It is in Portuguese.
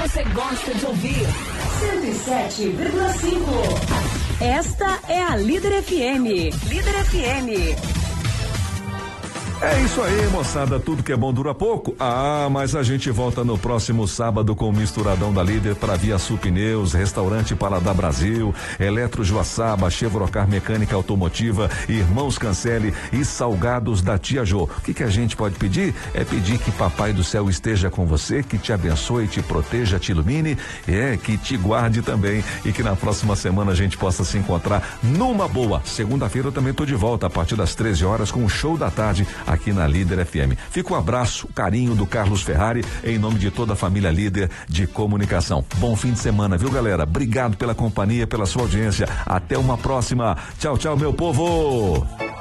você gosta de ouvir. 107,5. Esta é a Líder FM. Líder FM. É isso aí, moçada, tudo que é bom dura pouco. Mas a gente volta no próximo sábado com o Misturadão da Líder para Via Sul Pneus, Restaurante Paladar Brasil, Eletro Joaçaba, Chevrocar Mecânica Automotiva, Irmãos Cancele e Salgados da Tia Jô. O que a gente pode pedir? É pedir que Papai do Céu esteja com você, que te abençoe, te proteja, te ilumine, que te guarde também e que na próxima semana a gente possa se encontrar numa boa. Segunda-feira eu também tô de volta a partir das 13 horas com o Show da Tarde aqui na Líder FM. Fica um abraço, carinho do Carlos Ferrari em nome de toda a família Líder de Comunicação. Bom fim de semana, viu, galera? Obrigado pela companhia, pela sua audiência. Até uma próxima. Tchau, tchau, meu povo.